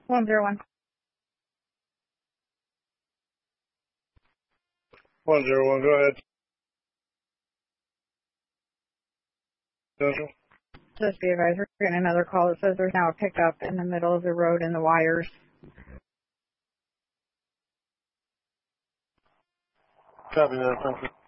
101. 101, go ahead. Central. Just be advised, we're getting another call that says there's now a pickup in the middle of the road in the wires. Copy that, thank you.